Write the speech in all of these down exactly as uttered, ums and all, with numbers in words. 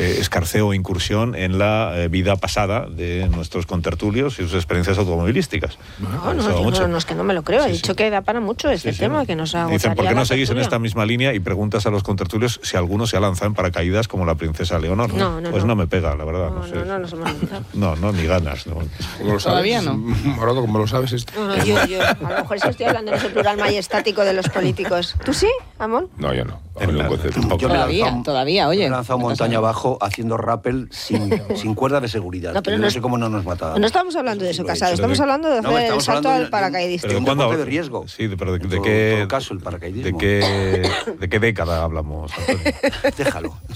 eh, escarceo o incursión en la eh, vida pasada de nuestros contertulios y sus experiencias automovilísticas. No, no, no, no, no, es que no me lo creo. He sí, dicho sí. que da para mucho este sí, tema, sí. que nos agotaría. Dicen, ¿por qué no seguís tertulia? en esta misma línea y preguntas a los contertulios si alguno se ha lanzado en paracaídas como la princesa Leonor? No, no, pues no. no me pega, la verdad. No, no, sé. no, no nos hemos lanzado. No, no, ni ganas. No. ¿Cómo lo sabes? Todavía no. Morado, ¿cómo lo sabes esto? No, no, yo, yo. A lo mejor es que estoy hablando en ese plural majestático de los políticos. ¿Tú sí, Amón? No, yo no. En la, tampoco. Todavía, lanzado, todavía, oye. Me he lanzado montaña abajo haciendo rappel sin, sin cuerda de seguridad. No, pero no no sé cómo no nos mataba. No estamos hablando de eso, Casado. Estamos hablando de hacer no, el salto al de, paracaidista. De un ¿cuándo? deporte de riesgo. Sí, pero de, de, en de todo, qué... en todo caso, el paracaidismo. ¿De qué, de qué década hablamos, Antonio? Déjalo. O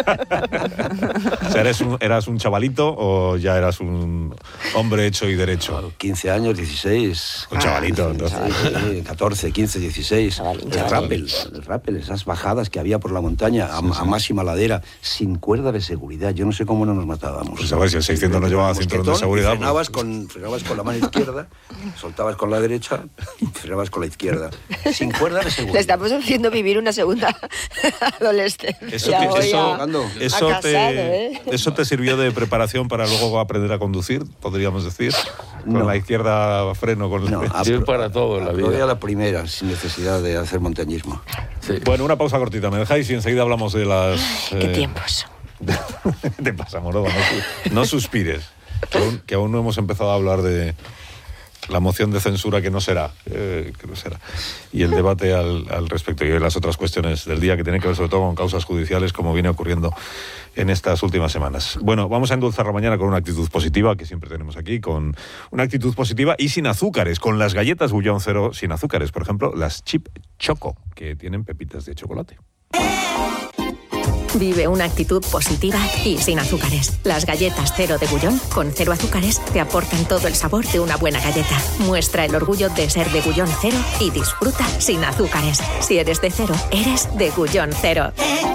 sea, ¿eres un, ¿eras un chavalito o ya eras un hombre hecho y derecho? Claro, quince años, dieciséis. Un chavalito, ah, entonces. Sí, catorce, quince, dieciséis. Chavalín, el chavalín. rappel, el rappel, esas bajadas que había por la montaña a, Sí, sí. a máxima ladera, sin cuerda de seguridad. Yo no sé cómo no nos matábamos. Pues a ver, si el seiscientos no llevaba cinturón de seguridad. Frenabas con, frenabas con la mano izquierda, soltabas con la derecha y frenabas con la izquierda. Sin cuerda de seguridad. Le estamos haciendo vivir una segunda adolescencia. Eso, te, hoy eso, a- eso, a casado, te, ¿eh? ¿Eso te sirvió de preparación para luego aprender a conducir, podríamos decir? Con No. la izquierda freno, con No, la... Sirve para todo en la vida. Aprobé a la primera, sin necesidad de hacer montañismo. Sí. Bueno, una pausa cortita, ¿me dejáis? Y enseguida hablamos de las... Qué eh, tiempos. ¿Qué te pasa, Morodo? No, su- no suspires. Que aún, que aún no hemos empezado a hablar de la moción de censura que no será, eh, que no será. Y el debate al, al respecto. Y las otras cuestiones del día que tienen que ver sobre todo con causas judiciales, como viene ocurriendo en estas últimas semanas. Bueno, vamos a endulzar la mañana con una actitud positiva, que siempre tenemos aquí, con una actitud positiva y sin azúcares, con las galletas Bullón Cero sin azúcares. Por ejemplo, las Chip Choco, que tienen pepitas de chocolate. Vive una actitud positiva y sin azúcares. Las galletas Cero de Bullón, con cero azúcares, te aportan todo el sabor de una buena galleta. Muestra el orgullo de ser de Bullón Cero y disfruta sin azúcares. Si eres de cero, eres de Bullón Cero.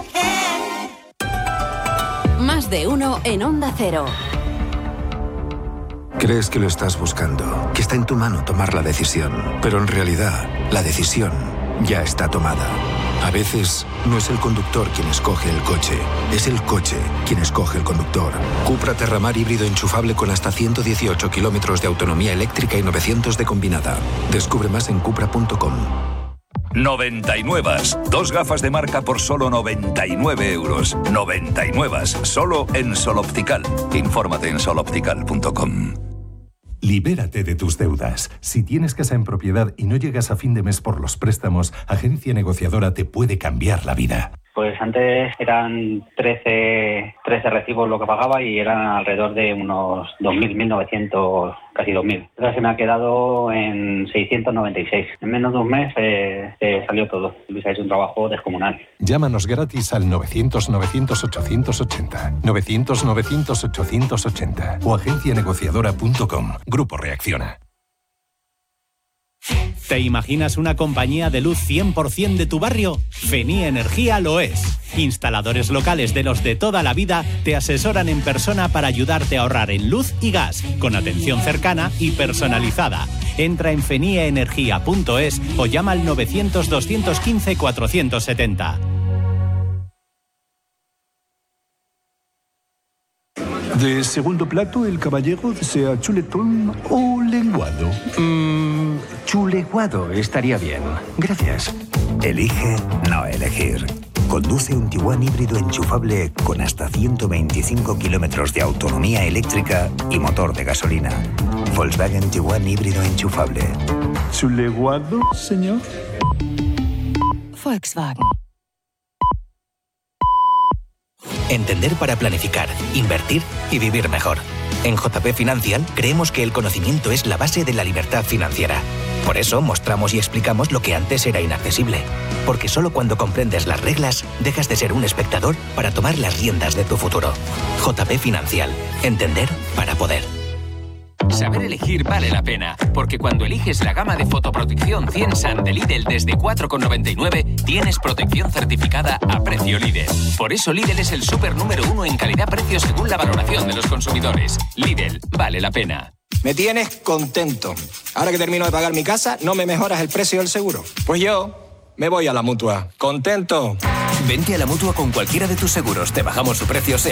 Más de uno en Onda Cero. Crees que lo estás buscando, que está en tu mano tomar la decisión, pero en realidad la decisión ya está tomada. A veces no es el conductor quien escoge el coche, es el coche quien escoge el conductor. Cupra Terramar híbrido enchufable con hasta ciento dieciocho kilómetros de autonomía eléctrica y novecientos de combinada. Descubre más en cupra punto com. noventa y nueve. Dos gafas de marca por solo noventa y nueve euros. noventa y nueve. Solo en Sol Optical. Infórmate en sol optical punto com. Libérate de tus deudas. Si tienes casa en propiedad y no llegas a fin de mes por los préstamos, Agencia Negociadora te puede cambiar la vida. Pues antes eran trece, trece recibos lo que pagaba y eran alrededor de unos dos mil, mil novecientos, casi dos mil. Ahora se me ha quedado en seiscientos noventa y seis. En menos de un mes eh, eh, salió todo. Luis ha hecho un trabajo descomunal. Llámanos gratis al novecientos, novecientos, ochocientos ochenta, novecientos, novecientos, ochocientos ochenta o agencia negociadora punto com. Grupo Reacciona. ¿Te imaginas una compañía de luz cien por ciento de tu barrio? Fenía Energía lo es. Instaladores locales de los de toda la vida te asesoran en persona para ayudarte a ahorrar en luz y gas, con atención cercana y personalizada. Entra en fenia energía punto es o llama al novecientos, doscientos quince, cuatrocientos setenta. De segundo plato, el caballero desea chuletón o lenguado. Mmm, chuleguado estaría bien. Gracias. Elige no elegir. Conduce un Tiguan híbrido enchufable con hasta ciento veinticinco kilómetros de autonomía eléctrica y motor de gasolina. Volkswagen Tiguan híbrido enchufable. ¿Chuleguado, señor? Volkswagen. Entender para planificar, invertir y vivir mejor. En J P Financial creemos que el conocimiento es la base de la libertad financiera. Por eso mostramos y explicamos lo que antes era inaccesible. Porque solo cuando comprendes las reglas, dejas de ser un espectador para tomar las riendas de tu futuro. J P Financial. Entender para poder. Saber elegir vale la pena, porque cuando eliges la gama de fotoprotección cien Sun de Lidl desde cuatro con noventa y nueve, tienes protección certificada a precio Lidl. Por eso Lidl es el súper número uno en calidad-precio según la valoración de los consumidores. Lidl, vale la pena. Me tienes contento. Ahora que termino de pagar mi casa, ¿no me mejoras el precio del seguro? Pues yo me voy a la Mutua. ¿Contento? Vente a la Mutua con cualquiera de tus seguros. Te bajamos su precio, sea